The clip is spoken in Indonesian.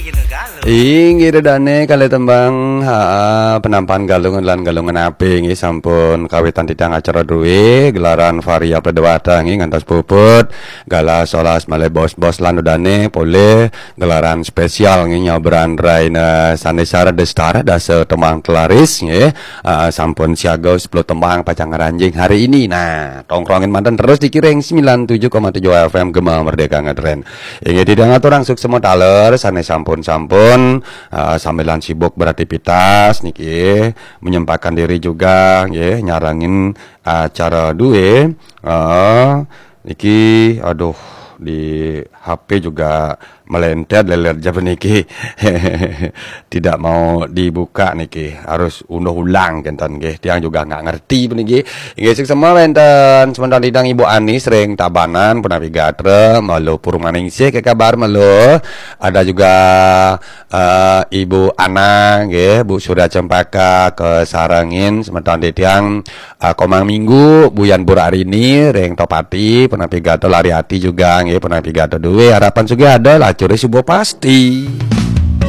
Inggih dane kali tembang penampan galungan lan galungan api nggih sampun kawitan tidang acara duwe gelaran varia pedewata nggih ngantos puput gala solas male bos-bos lan dane pole gelaran spesial nggih nyobran raina sanesara destara dasa temang telaris nggih sampun siaga 10 tembang pacang ranjing hari ini. Nah, tongkrongin mantan terus dikiring 97,7 FM Gema Merdeka Ngadren. Inggih tidang aturang sukses modaler sanes sampun sambilan sibuk beraktivitas niki menyempatkan diri juga nggih nyarangin acara duwe niki aduh di HP juga melentet leler jam niki tidak mau dibuka niki harus unduh ulang kenten nggih tiang juga nggak ngerti niki nggih sik semua wenten sementara lidang Ibu Ani sering tabanan punapi gatre malu purmaning sih ke kabar malu ada juga Ibu Ana nggih Bu Surya Cempaka ke Sarangin sementara tiang komang minggu buyan Burarini reng topati punapi gatre lari hati juga nggih punapi gatre duwe harapan juga ada lah curi subuh pasti.